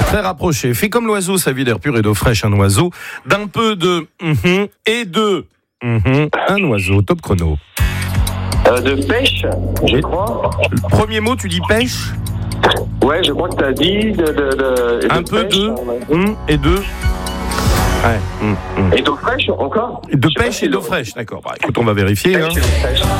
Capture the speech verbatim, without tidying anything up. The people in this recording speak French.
Très rapproché. Fait comme l'oiseau, sa vie d'air pur et d'eau fraîche, un oiseau. D'un peu de mm-hmm et de mm-hmm, un oiseau. Top chrono. Euh, de pêche, je Oui. crois. Le premier mot, tu dis pêche. Ouais, je crois que t'as dit de, de, de, de Un peu pêche, de ouais. mm, et de. Ouais. mm, mm. Et d'eau fraîche encore. De Je sais pas pêche si et d'eau l'eau- fraîche, d'accord. Bah, écoute, on va vérifier. Hein. Pêche et d'eau fraîche.